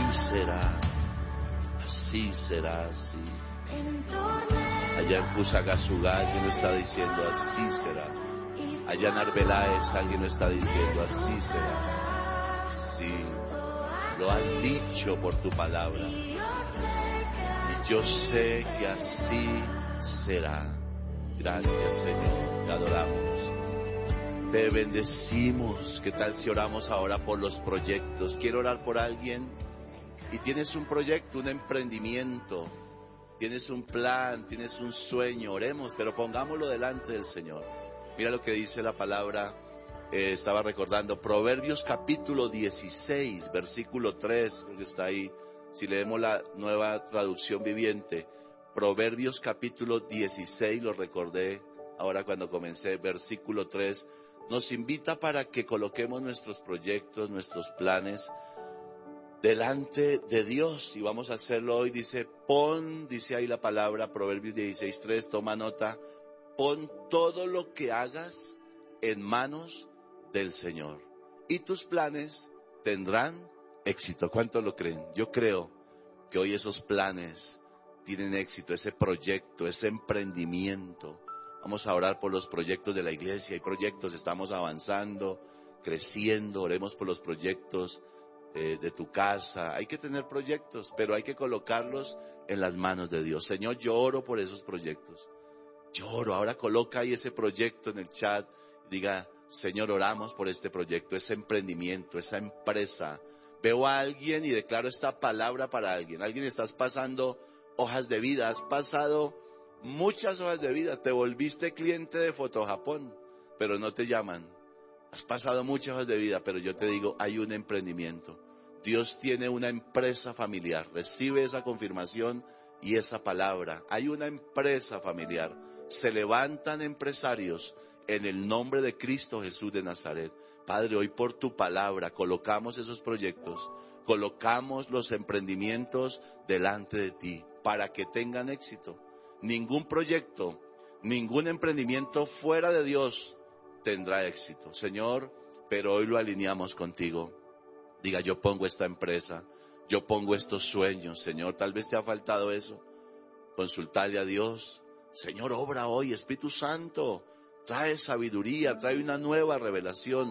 será, así será, así. Allá en Fusagasugá alguien lo está diciendo, así será. Allá en Arbeláez alguien lo está diciendo, así será. Sí, lo has dicho por tu palabra. Y yo sé que así será. Gracias, Señor, te adoramos. Te bendecimos. ¿Qué tal si oramos ahora por los proyectos? Quiero orar por alguien y tienes un proyecto, un emprendimiento, tienes un plan, tienes un sueño. Oremos, pero pongámoslo delante del Señor. Mira lo que dice la palabra. Estaba recordando Proverbios capítulo 16, versículo 3, creo que está ahí. Si leemos la Nueva Traducción Viviente, Proverbios capítulo 16, lo recordé ahora cuando comencé, versículo 3, nos invita para que coloquemos nuestros proyectos, nuestros planes delante de Dios, y vamos a hacerlo hoy. Dice ahí la palabra, Proverbios 16, 3, toma nota, pon todo lo que hagas en manos del Señor, y tus planes tendrán éxito. ¿Cuántos lo creen? Yo creo que hoy esos planes tienen éxito, ese proyecto, ese emprendimiento. Vamos a orar por los proyectos de la iglesia. Hay proyectos, estamos avanzando, creciendo. Oremos por los proyectos de tu casa. Hay que tener proyectos, pero hay que colocarlos en las manos de Dios. Señor, yo oro por esos proyectos. Yo oro. Ahora coloca ahí ese proyecto en el chat. Diga, Señor, oramos por este proyecto, ese emprendimiento, esa empresa. Veo a alguien y declaro esta palabra para alguien. Alguien, estás pasando hojas de vida, has pasado muchas hojas de vida, te volviste cliente de Fotojapón, pero no te llaman. Has pasado muchas hojas de vida, pero yo te digo, hay un emprendimiento. Dios tiene una empresa familiar. Recibe esa confirmación y esa palabra. Hay una empresa familiar. Se levantan empresarios en el nombre de Cristo Jesús de Nazaret. Padre, hoy por tu palabra colocamos esos proyectos, colocamos los emprendimientos delante de ti para que tengan éxito. Ningún proyecto, ningún emprendimiento fuera de Dios tendrá éxito, Señor, pero hoy lo alineamos contigo. Diga, yo pongo esta empresa, yo pongo estos sueños, Señor. Tal vez te ha faltado eso. Consultarle a Dios. Señor, obra hoy, Espíritu Santo, trae sabiduría, trae una nueva revelación.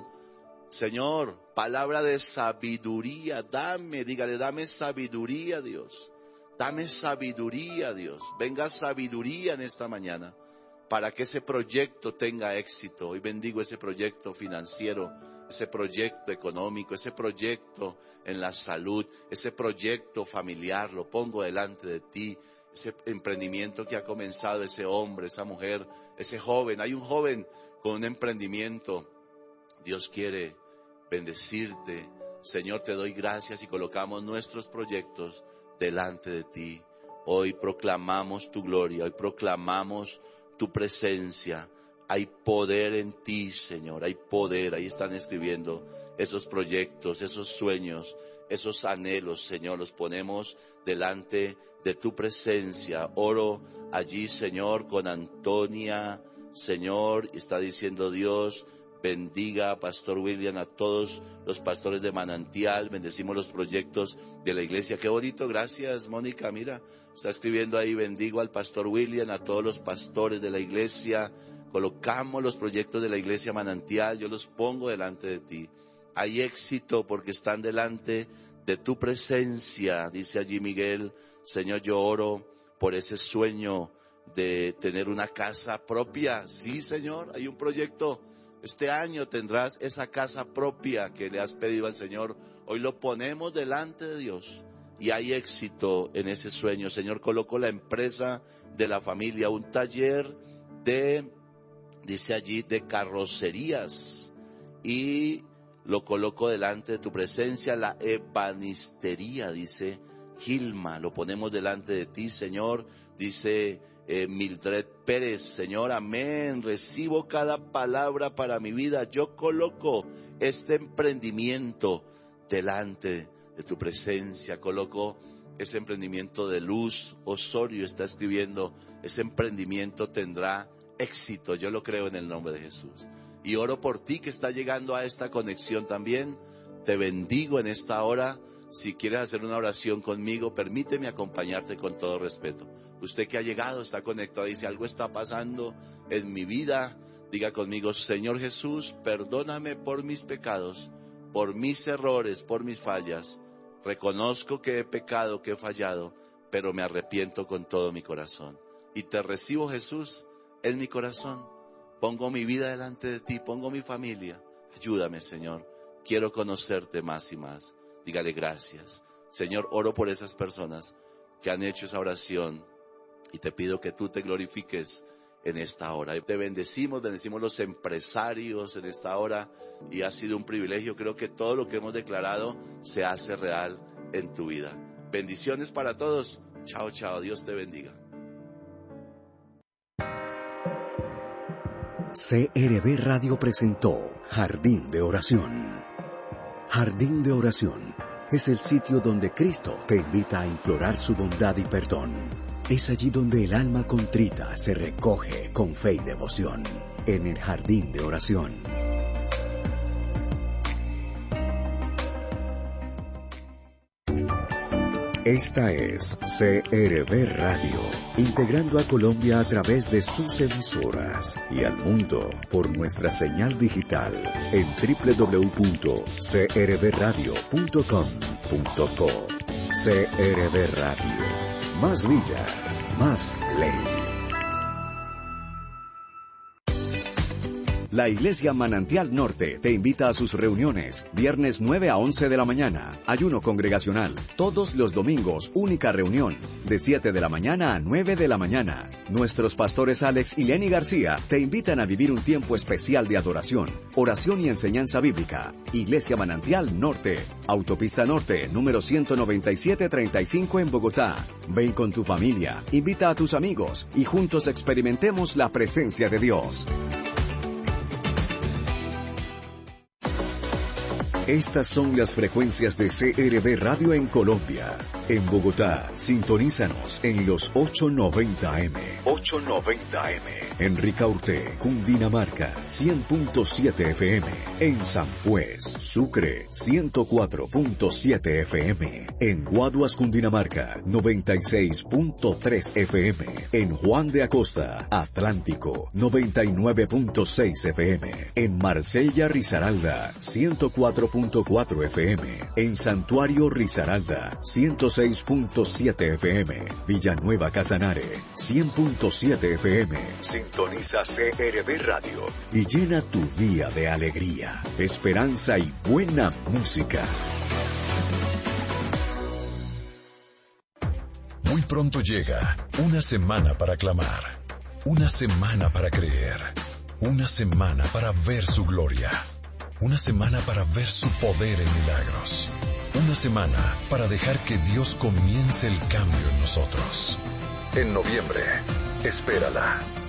Señor, palabra de sabiduría, dígale, dame sabiduría, Dios. Dame sabiduría, Dios. Venga sabiduría en esta mañana para que ese proyecto tenga éxito. Hoy bendigo ese proyecto financiero, ese proyecto económico, ese proyecto en la salud, ese proyecto familiar. Lo pongo delante de ti. Ese emprendimiento que ha comenzado ese hombre, esa mujer, ese joven. Hay un joven con un emprendimiento. Dios quiere bendecirte. Señor, te doy gracias y colocamos nuestros proyectos delante de ti. Hoy proclamamos tu gloria, hoy proclamamos tu presencia. Hay poder en ti, Señor, hay poder. Ahí están escribiendo esos proyectos, esos sueños, esos anhelos, Señor, los ponemos delante de tu presencia. Oro allí, Señor, con Antonia, Señor, está diciendo Dios, bendiga a Pastor William, a todos los pastores de Manantial. Bendecimos los proyectos de la iglesia. Qué bonito, gracias, Mónica. Mira, está escribiendo ahí, bendigo al Pastor William, a todos los pastores de la iglesia. Colocamos los proyectos de la iglesia Manantial, yo los pongo delante de ti. Hay éxito porque están delante de tu presencia, dice allí Miguel. Señor, yo oro por ese sueño de tener una casa propia. Sí, Señor, hay un proyecto. Este año tendrás esa casa propia que le has pedido al Señor. Hoy lo ponemos delante de Dios y hay éxito en ese sueño. Señor, coloco la empresa de la familia, un taller dice allí, de carrocerías, y lo coloco delante de tu presencia. La ebanistería, dice Gilma, lo ponemos delante de ti, Señor. Dice Mildred Pérez, Señor, amén, recibo cada palabra para mi vida. Yo coloco este emprendimiento delante de tu presencia. Coloco ese emprendimiento de Luz Osorio, está escribiendo, ese emprendimiento tendrá éxito. Yo lo creo en el nombre de Jesús. Y oro por ti que está llegando a esta conexión también. Te bendigo en esta hora. Si quieres hacer una oración conmigo, permíteme acompañarte con todo respeto. Usted que ha llegado, está conectado, dice, algo está pasando en mi vida. Diga conmigo, Señor Jesús, perdóname por mis pecados, por mis errores, por mis fallas. Reconozco que he pecado, que he fallado, pero me arrepiento con todo mi corazón. Y te recibo, Jesús, en mi corazón. Pongo mi vida delante de ti, pongo mi familia. Ayúdame, Señor. Quiero conocerte más y más. Dígale gracias. Señor, oro por esas personas que han hecho esa oración y te pido que tú te glorifiques en esta hora. Te bendecimos los empresarios en esta hora y ha sido un privilegio. Creo que todo lo que hemos declarado se hace real en tu vida. Bendiciones para todos. Chao, chao. Dios te bendiga. CRB Radio presentó Jardín de Oración. Jardín de Oración es el sitio donde Cristo te invita a implorar su bondad y perdón. Es allí donde el alma contrita se recoge con fe y devoción. En el Jardín de Oración. Esta es CRB Radio, integrando a Colombia a través de sus emisoras y al mundo por nuestra señal digital en www.crbradio.com.co. CRB Radio, más vida, más ley. La Iglesia Manantial Norte te invita a sus reuniones, viernes 9 a 11 de la mañana, ayuno congregacional, todos los domingos, única reunión, de 7 de la mañana a 9 de la mañana. Nuestros pastores Alex y Lenny García te invitan a vivir un tiempo especial de adoración, oración y enseñanza bíblica. Iglesia Manantial Norte, Autopista Norte, número 19735 en Bogotá. Ven con tu familia, invita a tus amigos y juntos experimentemos la presencia de Dios. Estas son las frecuencias de CRB Radio en Colombia. En Bogotá, sintonízanos en los 890M. 890M. En Ricaurte, Cundinamarca, 100.7 FM. En San Juez, Sucre, 104.7 FM. En Guaduas, Cundinamarca, 96.3 FM. En Juan de Acosta, Atlántico, 99.6 FM. En Marsella, Risaralda, 104.4 FM. En Santuario Risaralda, 106.7 FM. Villanueva Casanare, 100.7 FM. Sintoniza CRB Radio y llena tu día de alegría, esperanza y buena música. Muy pronto llega una semana para clamar, una semana para creer, una semana para ver su gloria, una semana para ver su poder en milagros, una semana para dejar que Dios comience el cambio en nosotros. En noviembre, espérala.